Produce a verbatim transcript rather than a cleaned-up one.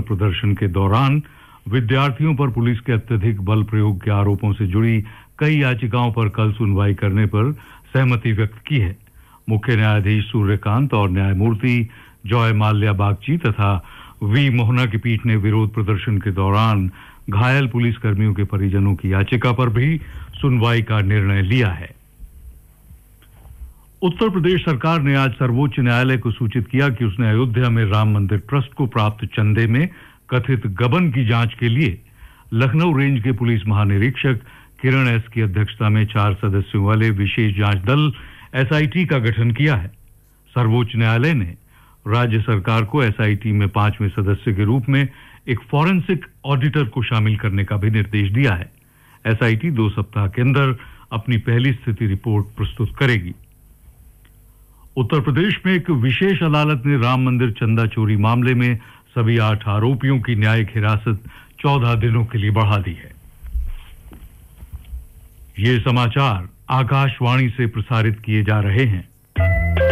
प्रदर्शन के दौरान विद्यार्थियों पर पुलिस के अत्यधिक बल प्रयोग के आरोपों से जुड़ी कई याचिकाओं पर कल सुनवाई करने पर सहमति व्यक्त की है। मुख्य न्यायाधीश सूर्यकांत और न्यायमूर्ति जॉय माल्या बागची तथा वी मोहना की पीठ ने विरोध प्रदर्शन के दौरान घायल पुलिसकर्मियों के परिजनों की याचिका पर भी सुनवाई का निर्णय लिया है। उत्तर प्रदेश सरकार ने आज सर्वोच्च न्यायालय को सूचित किया कि उसने अयोध्या में राम मंदिर ट्रस्ट को प्राप्त चंदे में कथित गबन की जांच के लिए लखनऊ रेंज के पुलिस महानिरीक्षक किरण एस की अध्यक्षता में चार सदस्यों वाले विशेष जांच दल एसआईटी का गठन किया है। सर्वोच्च न्यायालय ने राज्य सरकार को एसआईटी में पांचवें सदस्य के रूप में एक फॉरेंसिक ऑडिटर को शामिल करने का भी निर्देश दिया है। एसआईटी दो सप्ताह के अंदर अपनी पहली स्थिति रिपोर्ट प्रस्तुत करेगी। उत्तर प्रदेश में एक विशेष अदालत ने राम मंदिर चंदा चोरी मामले में सभी आठ आरोपियों की न्यायिक हिरासत चौदह दिनों के लिए बढ़ा दी है। ये समाचार आकाशवाणी से प्रसारित किए जा रहे हैं।